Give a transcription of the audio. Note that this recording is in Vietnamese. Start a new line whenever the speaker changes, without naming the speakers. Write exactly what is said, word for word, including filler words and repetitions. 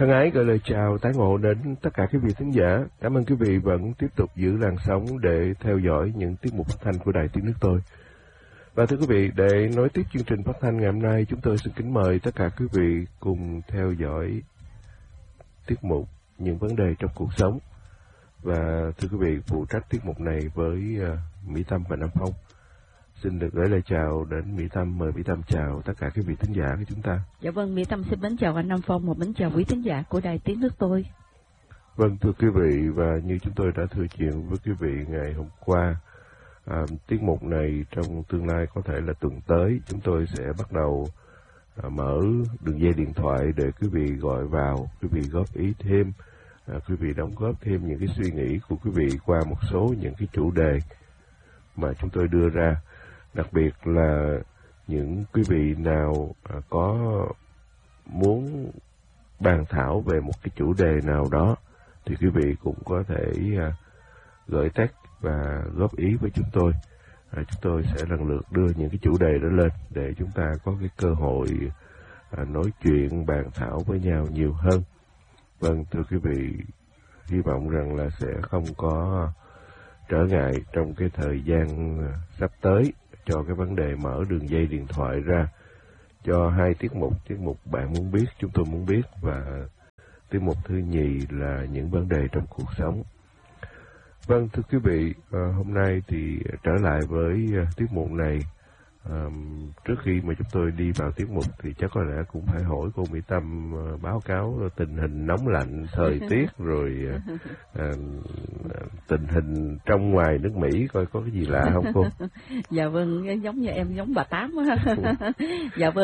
Thân ái gửi lời chào tái ngộ đến tất cả quý vị thính giả. Cảm ơn quý vị vẫn tiếp tục giữ làn sóng để theo dõi những tiết mục phát thanh của Đài Tiếng Nước Tôi. Và thưa quý vị, để nối tiếp chương trình phát thanh ngày hôm nay, chúng tôi xin kính mời tất cả quý vị cùng theo dõi tiết mục Những vấn đề trong cuộc sống. Và thưa quý vị, phụ trách tiết mục này với uh, Mỹ Tâm và Nam Phong. Xin được gửi lời chào đến Mỹ Tâm. Mời Mỹ Tâm chào tất cả quý vị thính giả của chúng ta.
Dạ vâng, Mỹ Tâm xin mến chào anh Nam Phong, một mến chào quý thính giả của Đài Tiếng Nước Tôi.
Vâng, thưa quý vị, và như chúng tôi đã thừa chuyện với quý vị ngày hôm qua, à, tiết mục này trong tương lai có thể là tuần tới, chúng tôi sẽ bắt đầu à, mở đường dây điện thoại để quý vị gọi vào, quý vị góp ý thêm, à, quý vị đóng góp thêm những cái suy nghĩ của quý vị qua một số những cái chủ đề mà chúng tôi đưa ra. Đặc biệt là những quý vị nào à, có muốn bàn thảo về một cái chủ đề nào đó thì quý vị cũng có thể à, gửi text và góp ý với chúng tôi. À, chúng tôi sẽ lần lượt đưa những cái chủ đề đó lên để chúng ta có cái cơ hội à, nói chuyện, bàn thảo với nhau nhiều hơn. Vâng, thưa quý vị, hy vọng rằng là sẽ không có trở ngại trong cái thời gian sắp tới cho cái vấn đề mở đường dây điện thoại ra cho hai tiết mục. Tiết mục Bạn Muốn Biết, Chúng Tôi Muốn Biết, và tiết mục thứ nhì là Những vấn đề trong cuộc sống. Vâng, thưa quý vị, hôm nay thì trở lại với tiết mục này. À, trước khi mà chúng tôi đi vào tiết mục thì chắc có lẽ cũng phải hỏi cô Mỹ Tâm uh, báo cáo tình hình nóng lạnh, thời tiết, rồi uh, uh, tình hình trong ngoài nước Mỹ coi có cái gì lạ không cô?
Dạ vâng, giống như em giống bà Tám á. Dạ vâng.